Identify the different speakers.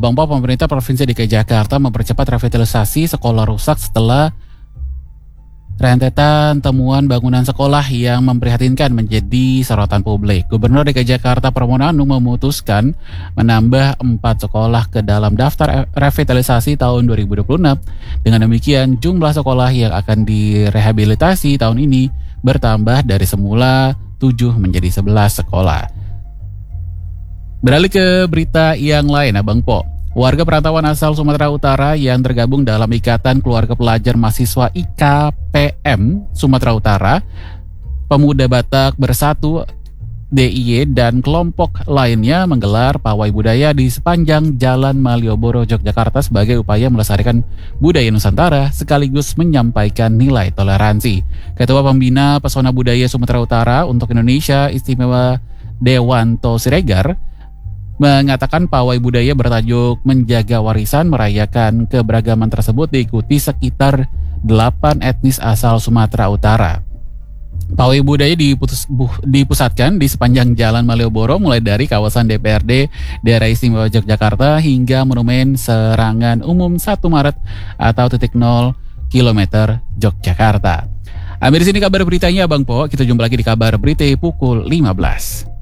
Speaker 1: Bang Po, pemerintah Provinsi DKI Jakarta mempercepat revitalisasi sekolah rusak setelah rentetan temuan bangunan sekolah yang memprihatinkan menjadi sorotan publik. Gubernur DKI Jakarta Pramono Anung memutuskan menambah 4 sekolah ke dalam daftar revitalisasi tahun 2026. Dengan demikian, jumlah sekolah yang akan direhabilitasi tahun ini bertambah dari semula 7 menjadi 11 sekolah. Beralih ke berita yang lain, Abang Po. Warga perantauan asal Sumatera Utara yang tergabung dalam Ikatan Keluarga Pelajar Mahasiswa IKPM Sumatera Utara, Pemuda Batak Bersatu DIY dan kelompok lainnya menggelar pawai budaya di sepanjang Jalan Malioboro, Yogyakarta sebagai upaya melestarikan budaya Nusantara sekaligus menyampaikan nilai toleransi. Ketua Pembina Pesona Budaya Sumatera Utara untuk Indonesia Istimewa Dewanto Siregar mengatakan pawai budaya bertajuk Menjaga Warisan merayakan keberagaman tersebut diikuti sekitar 8 etnis asal Sumatera Utara. Pawai budaya dipusatkan di sepanjang Jalan Malioboro mulai dari kawasan DPRD Daerah Istimewa Yogyakarta hingga Monumen Serangan Umum 1 Maret atau titik 0 km Yogyakarta. Ambil di sini kabar beritanya Bang Po, kita jumpa lagi di kabar berita pukul 15.